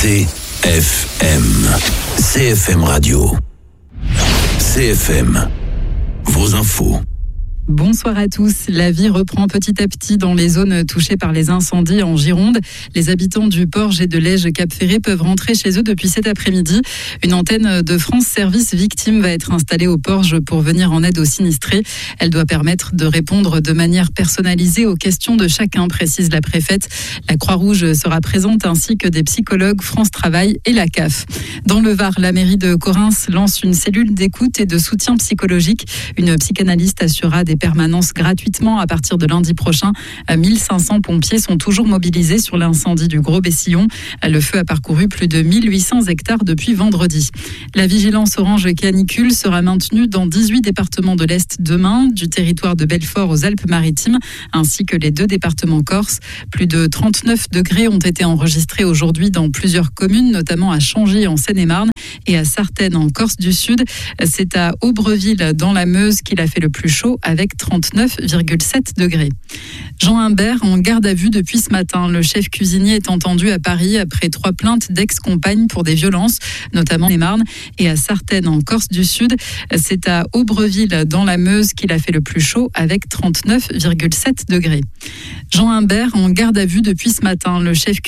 CFM. CFM Radio. CFM. Vos infos. Bonsoir à tous. La vie reprend petit à petit dans les zones touchées par les incendies en Gironde. Les habitants du Porge et de Lège-Cap-Ferré peuvent rentrer chez eux depuis cet après-midi. Une antenne de France Service Victimes va être installée au Porge pour venir en aide aux sinistrés. Elle doit permettre de répondre de manière personnalisée aux questions de chacun, précise la préfète. La Croix-Rouge sera présente ainsi que des psychologues, France Travail et la CAF. Dans le Var, la mairie de Correns lance une cellule d'écoute et de soutien psychologique. Une psychanalyste assurera des permanences gratuitement à partir de lundi prochain. 1500 pompiers sont toujours mobilisés sur l'incendie du Gros Bessillon. Le feu a parcouru plus de 1800 hectares depuis vendredi. La vigilance orange canicule sera maintenue dans 18 départements de l'Est demain, du territoire de Belfort aux Alpes-Maritimes, ainsi que les 2 départements corses. Plus de 39 degrés ont été enregistrés aujourd'hui dans plusieurs communes, notamment à Changy en Seine-et-Marne et à Sartène en Corse du Sud. C'est à Aubreville dans la Meuse qu'il a fait le plus chaud avec 39,7 degrés. Jean Humbert en garde à vue depuis ce matin. Le chef cuisinier est entendu à Paris après 3 plaintes d'ex-compagnes pour des violences, notamment en Marne et à Sartène en Corse du Sud. C'est à Aubreville dans la Meuse qu'il a fait le plus chaud avec 39,7 degrés. Jean Humbert en garde à vue depuis ce matin. Le chef